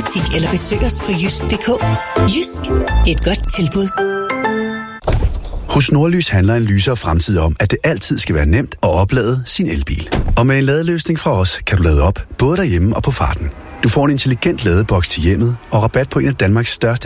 netbutik eller besøg os på jysk.dk. Jysk, et godt tilbud. Hos Nordlys handler en lysere fremtid om, at det altid skal være nemt at oplade sin elbil. Og med en ladeløsning fra os, kan du lade op, både derhjemme og på farten. Du får en intelligent ladeboks til hjemmet og rabat på en af Danmarks største